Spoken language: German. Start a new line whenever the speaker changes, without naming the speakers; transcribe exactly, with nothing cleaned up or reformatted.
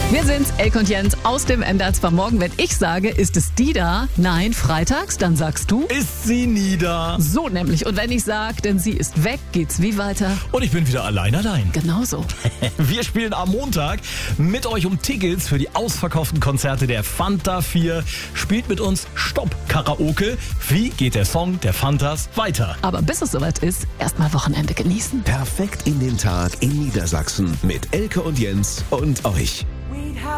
Wir sind's, Elke und Jens aus dem M D R zwei Morgen. Wenn ich sage, ist es die da? Nein, freitags, dann sagst du?
Ist sie nieder.
So nämlich. Und wenn ich sage, denn sie ist weg, geht's wie weiter?
Und ich bin wieder allein allein.
Genauso.
Wir spielen am Montag mit euch um Tickets für die ausverkauften Konzerte der Fanta vier. Spielt mit uns Stopp Karaoke. Wie geht der Song der Fantas weiter?
Aber bis es soweit ist, erstmal Wochenende genießen.
Perfekt in den Tag in Niedersachsen mit Elke und Jens und euch.